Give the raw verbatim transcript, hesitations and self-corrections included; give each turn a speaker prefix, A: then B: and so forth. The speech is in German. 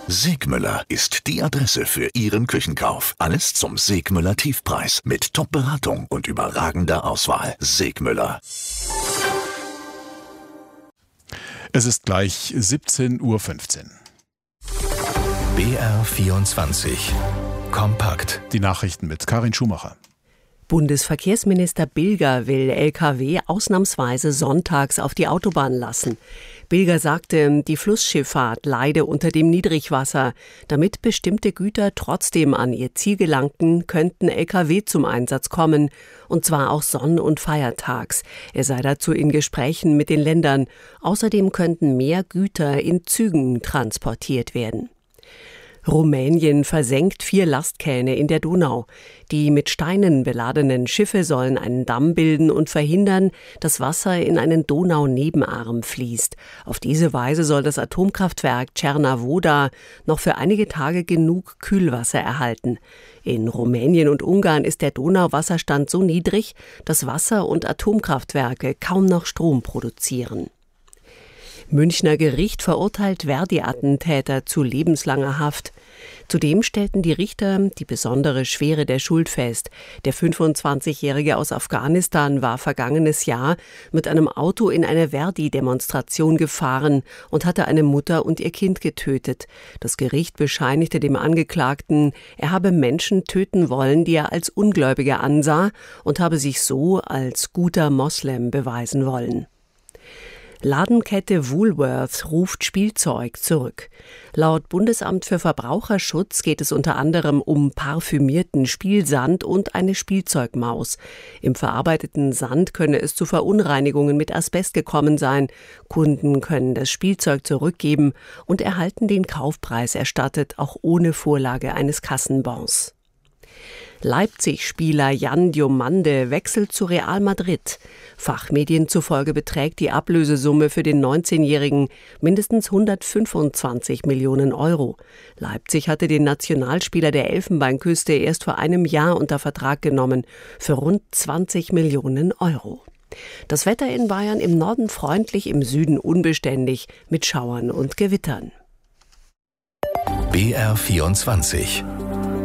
A: Segmüller ist die Adresse für Ihren Küchenkauf. Alles zum Segmüller Tiefpreis mit Top-Beratung und überragender Auswahl. Segmüller.
B: Es ist gleich siebzehn Uhr fünfzehn.
A: B R vierundzwanzig. Kompakt.
B: Die Nachrichten mit Karin Schumacher.
C: Bundesverkehrsminister Bilger will L K W ausnahmsweise sonntags auf die Autobahn lassen. Bilger sagte, die Flussschifffahrt leide unter dem Niedrigwasser. Damit bestimmte Güter trotzdem an ihr Ziel gelangten, könnten L K W zum Einsatz kommen, und zwar auch sonn- und feiertags. Er sei dazu in Gesprächen mit den Ländern. Außerdem könnten mehr Güter in Zügen transportiert werden. Rumänien versenkt vier Lastkähne in der Donau. Die mit Steinen beladenen Schiffe sollen einen Damm bilden und verhindern, dass Wasser in einen Donaunebenarm fließt. Auf diese Weise soll das Atomkraftwerk Cernavoda noch für einige Tage genug Kühlwasser erhalten. In Rumänien und Ungarn ist der Donauwasserstand so niedrig, dass Wasser- und Atomkraftwerke kaum noch Strom produzieren. Münchner Gericht verurteilt Verdi-Attentäter zu lebenslanger Haft. Zudem stellten die Richter die besondere Schwere der Schuld fest. Der fünfundzwanzigjährige aus Afghanistan war vergangenes Jahr mit einem Auto in eine Verdi-Demonstration gefahren und hatte eine Mutter und ihr Kind getötet. Das Gericht bescheinigte dem Angeklagten, er habe Menschen töten wollen, die er als Ungläubige ansah, und habe sich so als guter Moslem beweisen wollen. Ladenkette Woolworth ruft Spielzeug zurück. Laut Bundesamt für Verbraucherschutz geht es unter anderem um parfümierten Spielsand und eine Spielzeugmaus. Im verarbeiteten Sand könne es zu Verunreinigungen mit Asbest gekommen sein. Kunden können das Spielzeug zurückgeben und erhalten den Kaufpreis erstattet, auch ohne Vorlage eines Kassenbons. Leipzig-Spieler Jan Diomande wechselt zu Real Madrid. Fachmedien zufolge beträgt die Ablösesumme für den neunzehnjährigen mindestens hundertfünfundzwanzig Millionen Euro. Leipzig hatte den Nationalspieler der Elfenbeinküste erst vor einem Jahr unter Vertrag genommen für rund zwanzig Millionen Euro. Das Wetter in Bayern: im Norden freundlich, im Süden unbeständig mit Schauern und Gewittern.
A: B R vierundzwanzig.